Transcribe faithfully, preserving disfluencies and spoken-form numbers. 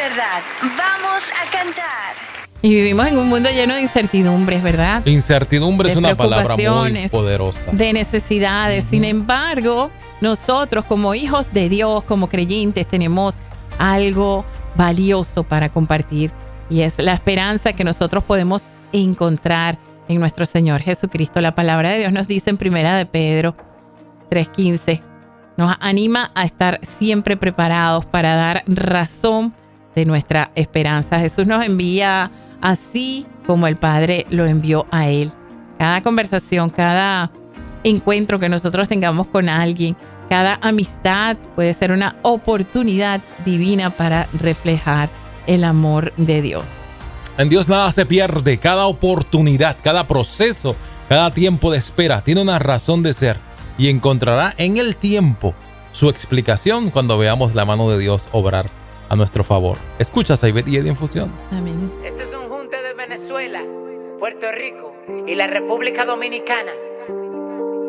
verdad. Vamos a cantar. Y vivimos en un mundo lleno de incertidumbres, ¿verdad? Incertidumbre de es una palabra muy poderosa. De necesidades. Uh-huh. Sin embargo, nosotros como hijos de Dios, como creyentes, tenemos algo valioso para compartir. Y es la esperanza que nosotros podemos encontrar en nuestro Señor Jesucristo. La palabra de Dios nos dice en Primera de Pedro tres quince. Nos anima a estar siempre preparados para dar razón de nuestra esperanza. Jesús nos envía así como el Padre lo envió a Él. Cada conversación, cada encuentro que nosotros tengamos con alguien, cada amistad puede ser una oportunidad divina para reflejar el amor de Dios. En Dios nada se pierde. Cada oportunidad, cada proceso, cada tiempo de espera tiene una razón de ser y encontrará en el tiempo su explicación cuando veamos la mano de Dios obrar a nuestro favor. Escuchas a Ivette y Eddie en Fusión. Amén. Este es un junte de Venezuela, Puerto Rico y la República Dominicana.